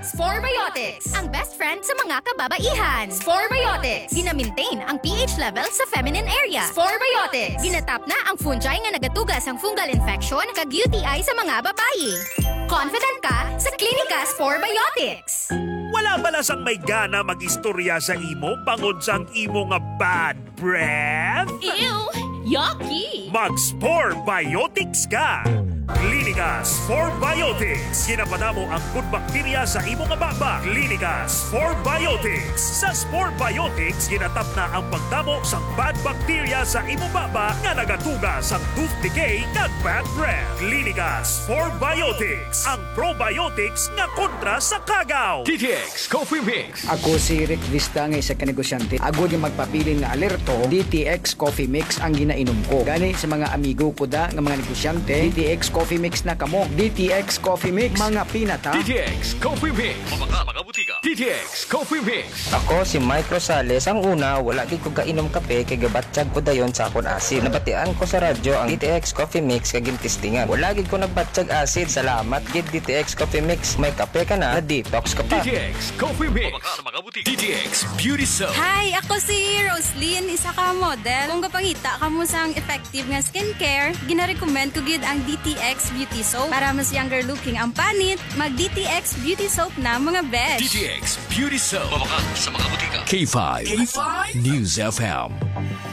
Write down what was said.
Sporebiotics, ang best friend sa mga kababaihan. Sporebiotics, gina-maintain ang pH level sa feminine area. Sporebiotics, ginatap na ang fungi nga nagatugas ang fungal infection kag UTI sa mga babayi. Confident ka sa Klinika Sporebiotics. Wala bala sang may gana mag-istorya sa imo bangod sang imo nga bad breath? Ew! Yucky! Mag-Sporebiotics ka! Klinika Sporebiotics. Ginapadamo ang good bacteria sa imo nga baba. Klinika Sporebiotics. Sa Sporebiotics, ginatap na ang pagdamo sa bad bacteria sa imo baba nga nagatuga sa tooth decay kag bad breath. Klinika Sporebiotics. Ang probiotics nga kontra sa kagaw. DTX Coffee Mix. Ako si Rick Vista nga isa ka negosyante. Agod yung magpapilin nga alerto, DTX Coffee Mix ang ginainom ko. Gani sa mga amigo ko da nga mga negosyante, DTX Coffee Mix na kamo. DTX Coffee Mix, mga pinata. DTX Coffee Mix. Mga butika. DTX Coffee Mix. Ako si Mike Rosales. Ang una, wala gid ko kainom kape kay gabatsyag ko dayon sa akon asid. Nabatian ko sa radyo ang DTX Coffee Mix kag gintistingan. Wala gid ko nagbatsyag asid. Salamat gid DTX Coffee Mix. May kape ka na detox ka pa. DTX Coffee Mix. Mga butika. DTX Beauty Soap. Hi, ako si Roslyn, isa ka model. Kung kapangita ka mo sang effective nga skincare, gina-recommend ko gid ang DTX Beauty Soap. Para mas younger looking ang panit, mag DTX Beauty Soap na mga besh. DTX Beauty Soap. Sa mga butika. K5 News FM.